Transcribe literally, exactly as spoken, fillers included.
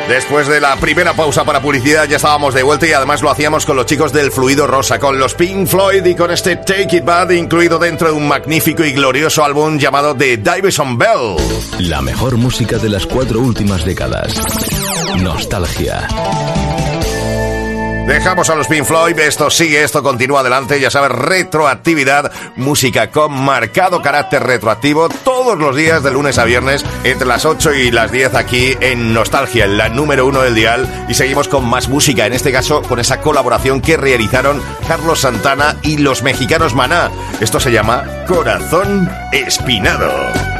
Después de la primera pausa para publicidad ya estábamos de vuelta y además lo hacíamos con los chicos del Fluido Rosa, con los Pink Floyd y con este Take It Back incluido dentro de un magnífico y glorioso álbum llamado The Davison Bell. La mejor música de las cuatro últimas décadas. Nostalgia. Dejamos a los Pink Floyd, esto sigue, esto continúa adelante, ya sabes, retroactividad, música con marcado carácter retroactivo, todos los días de lunes a viernes, entre las ocho y las diez aquí en Nostalgia, en la número uno del dial, y seguimos con más música, en este caso con esa colaboración que realizaron Carlos Santana y los mexicanos Maná. Esto se llama Corazón Espinado.